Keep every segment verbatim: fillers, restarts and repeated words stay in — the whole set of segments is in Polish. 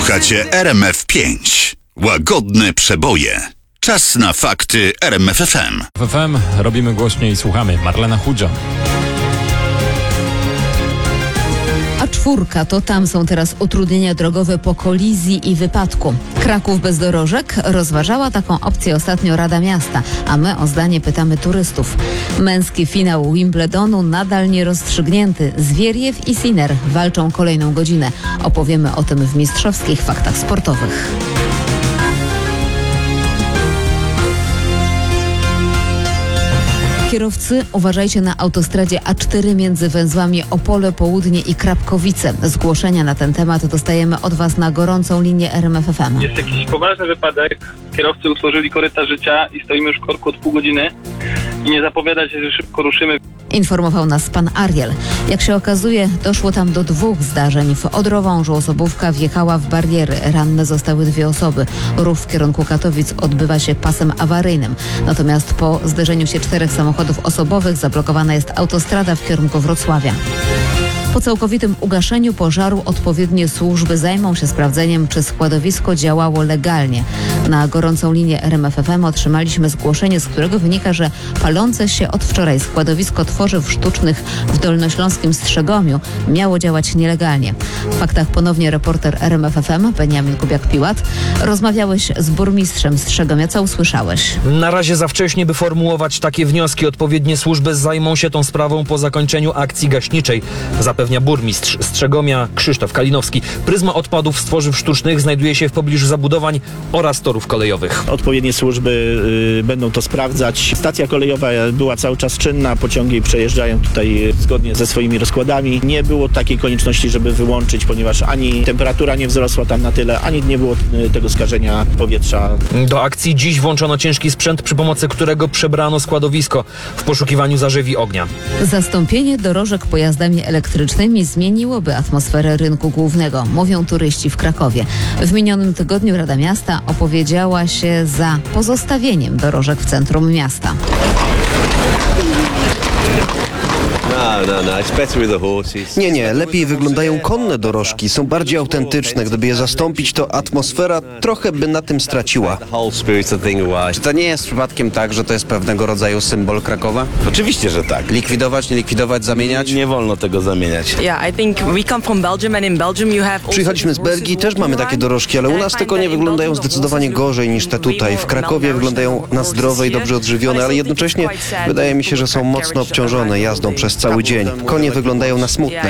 Słuchacie R M F pięć. Łagodne przeboje. Czas na fakty R M F F M. W F M robimy głośniej i słuchamy. Marlena Chudzia. A czwórka, to tam są teraz utrudnienia drogowe po kolizji i wypadku. Kraków bez dorożek? Rozważała taką opcję ostatnio Rada Miasta, a my o zdanie pytamy turystów. Męski finał Wimbledonu nadal nierozstrzygnięty. Zwieriew i Sinner walczą kolejną godzinę. Opowiemy o tym w mistrzowskich faktach sportowych. Kierowcy, uważajcie na autostradzie A cztery między węzłami Opole Południe i Krapkowice. Zgłoszenia na ten temat dostajemy od Was na gorącą linię R M F F M. Jest jakiś poważny wypadek, kierowcy usłużyli koryta życia i stoimy już w korku od pół godziny i nie zapowiada się, że szybko ruszymy. Informował nas pan Ariel. Jak się okazuje, doszło tam do dwóch zdarzeń. W Odrowążu osobówka wjechała w bariery. Ranne zostały dwie osoby. Ruch w kierunku Katowic odbywa się pasem awaryjnym. Natomiast po zderzeniu się czterech samochodów osobowych zablokowana jest autostrada w kierunku Wrocławia. Po całkowitym ugaszeniu pożaru odpowiednie służby zajmą się sprawdzeniem, czy składowisko działało legalnie. Na gorącą linię R M F F M otrzymaliśmy zgłoszenie, z którego wynika, że palące się od wczoraj składowisko tworzyw sztucznych w dolnośląskim Strzegomiu miało działać nielegalnie. W faktach ponownie reporter R M F F M Beniamin Kubiak-Piłat. Rozmawiałeś z burmistrzem Strzegomia. Co usłyszałeś? Na razie za wcześnie, by formułować takie wnioski. Odpowiednie służby zajmą się tą sprawą po zakończeniu akcji gaśniczej. Zapewnia burmistrz Strzegomia Krzysztof Kalinowski. Pryzma odpadów z tworzyw sztucznych znajduje się w pobliżu zabudowań oraz torów kolejowych. Odpowiednie służby y, będą to sprawdzać. Stacja kolejowa była cały czas czynna, pociągi przejeżdżają tutaj zgodnie ze swoimi rozkładami. Nie było takiej konieczności, żeby wyłączyć, ponieważ ani temperatura nie wzrosła tam na tyle, ani nie było y, tego skażenia powietrza. Do akcji dziś włączono ciężki sprzęt, przy pomocy którego przebrano składowisko w poszukiwaniu zarzewi ognia. Zastąpienie dorożek pojazdami elektrycznymi zmieniłoby atmosferę rynku głównego, mówią turyści w Krakowie. W minionym tygodniu Rada Miasta opowiedziała się za pozostawieniem dorożek w centrum miasta. Nie, nie, lepiej wyglądają konne dorożki, są bardziej autentyczne. Gdyby je zastąpić, to atmosfera trochę by na tym straciła. Czy to nie jest przypadkiem tak, że to jest pewnego rodzaju symbol Krakowa? Oczywiście, że tak. Likwidować, nie likwidować, zamieniać? Nie wolno tego zamieniać. Przyjechaliśmy z Belgii, też mamy takie dorożki, ale u nas tylko nie wyglądają zdecydowanie gorzej niż te tutaj. W Krakowie wyglądają na zdrowe i dobrze odżywione, ale jednocześnie wydaje mi się, że są mocno obciążone jazdą przez cały dzień. Konie wyglądają na smutne.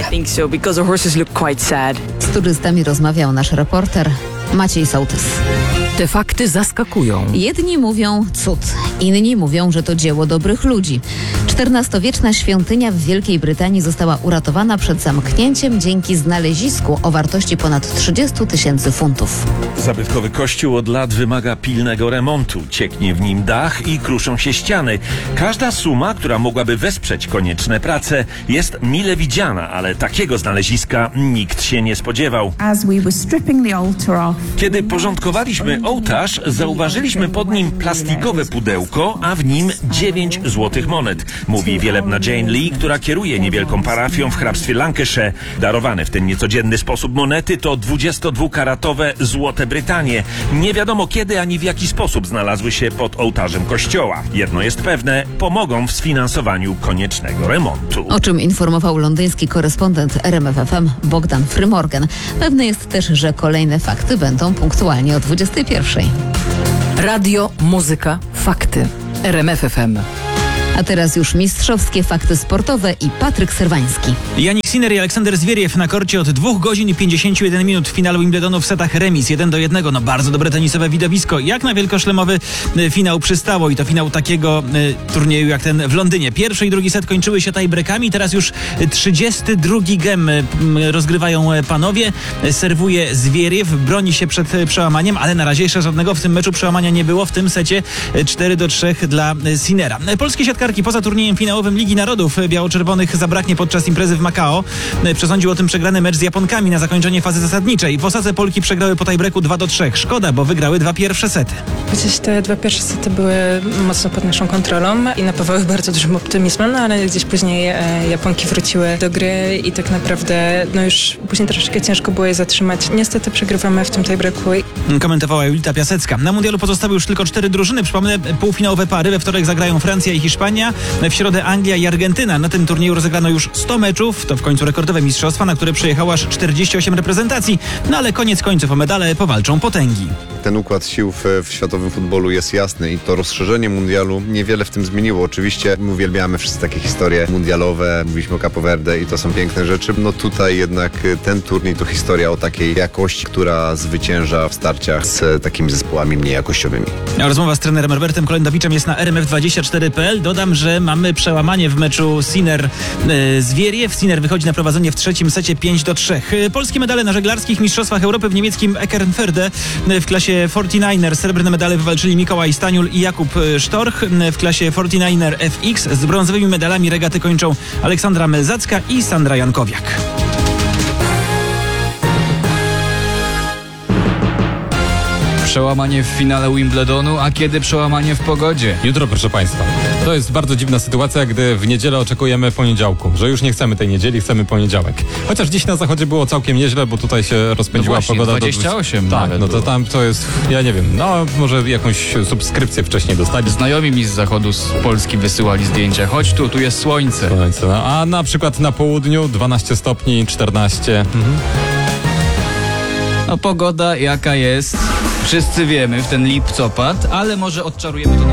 Z turystami rozmawiał nasz reporter Maciej Sołtys. Te fakty zaskakują. Jedni mówią cud, inni mówią, że to dzieło dobrych ludzi. czternastowieczna świątynia w Wielkiej Brytanii została uratowana przed zamknięciem dzięki znalezisku o wartości ponad trzydziestu tysięcy funtów. Zabytkowy kościół od lat wymaga pilnego remontu. Cieknie w nim dach i kruszą się ściany. Każda suma, która mogłaby wesprzeć konieczne prace, jest mile widziana, ale takiego znaleziska nikt się nie spodziewał. Kiedy porządkowaliśmy ołtarz, zauważyliśmy pod nim plastikowe pudełko, a w nim dziewięć złotych monet. Mówi wielebna Jane Lee, która kieruje niewielką parafią w hrabstwie Lancashire. Darowane w ten niecodzienny sposób monety to dwudziestodwukaratowe złote Brytanie. Nie wiadomo kiedy ani w jaki sposób znalazły się pod ołtarzem kościoła. Jedno jest pewne, pomogą w sfinansowaniu koniecznego remontu. O czym informował londyński korespondent R M F F M Bogdan Frymorgan. Pewne jest też, że kolejne fakty będą punktualnie o dwudziestej pierwszej. Radio, muzyka, fakty. R M F F M. A teraz już mistrzowskie fakty sportowe i Patryk Serwański. Jannik Sinner i Aleksander Zwieriew na korcie od dwóch godzin i pięćdziesięciu jeden minut w finalu Wimbledonu w setach remis jeden do jednego. No bardzo dobre tenisowe widowisko. Jak na wielkoszlemowy y, finał przystało i to finał takiego y, turnieju jak ten w Londynie. Pierwszy i drugi set kończyły się tiebreakami. Teraz już trzydziesty drugi gem y, rozgrywają panowie. Serwuje Zwieriew, broni się przed y, przełamaniem, ale na razie jeszcze żadnego w tym meczu przełamania nie było. W tym secie y, cztery do trzech dla y, Sinnera. Polskie siatkarki poza turniejem finałowym Ligi Narodów biało-czerwonych zabraknie podczas imprezy w Makao. Przesądził o tym przegrany mecz z Japonkami na zakończenie fazy zasadniczej. W Osace Polki przegrały po tiebreaku dwa do trzech. Szkoda, bo wygrały dwa pierwsze sety. Chociaż te dwa pierwsze sety były mocno pod naszą kontrolą i napawały bardzo dużym optymizmem, no ale gdzieś później e, Japonki wróciły do gry i tak naprawdę no już później troszeczkę ciężko było je zatrzymać. Niestety przegrywamy w tym tiebreaku. Komentowała Julita Piasecka. Na mundialu pozostały już tylko cztery drużyny. Przypomnę, półfinałowe pary. We wtorek zagrają Francja i Hiszpania. W środę Anglia i Argentyna. Na tym turnieju rozegrano już sto meczów. To w końcu rekordowe mistrzostwa, na które przyjechało aż czterdzieści osiem reprezentacji. No ale koniec końców o medale powalczą potęgi. Ten układ sił w, w światowym futbolu jest jasny i to rozszerzenie mundialu niewiele w tym zmieniło. Oczywiście my uwielbiamy wszyscy takie historie mundialowe, mówiliśmy o Capo Verde i to są piękne rzeczy. No tutaj jednak ten turniej to historia o takiej jakości, która zwycięża w starciach z takimi zespołami mniej jakościowymi. A rozmowa z trenerem Herbertem Kolendowiczem jest na R M F dwadzieścia cztery kropka p l. Dodam, że mamy przełamanie w meczu Sinner-Zwieriew. Sinner wychodzi na prowadzenie w trzecim secie pięć do trzech. Polskie medale na żeglarskich mistrzostwach Europy w niemieckim Eckernförde. W klasie forty-niner srebrne medale wywalczyli Mikołaj Staniul i Jakub Sztorch. W klasie forty-niner F X z brązowymi medalami regaty kończą Aleksandra Melzacka i Sandra Jankowiak. Przełamanie w finale Wimbledonu, a kiedy przełamanie w pogodzie? Jutro, proszę Państwa. To jest bardzo dziwna sytuacja, gdy w niedzielę oczekujemy poniedziałku, że już nie chcemy tej niedzieli, chcemy poniedziałek. Chociaż dziś na zachodzie było całkiem nieźle, bo tutaj się rozpędziła no właśnie, pogoda dwadzieścia osiem do... Tak, nawet no to było. tam to jest, ja nie wiem, no może jakąś subskrypcję wcześniej dostali. Znajomi mi z zachodu z Polski wysyłali zdjęcia. Chodź tu, tu jest słońce. Słońce, no, a na przykład na południu dwanaście stopni, czternaście. Mhm. No pogoda jaka jest, wszyscy wiemy w ten lipcopad, ale może odczarujemy to na...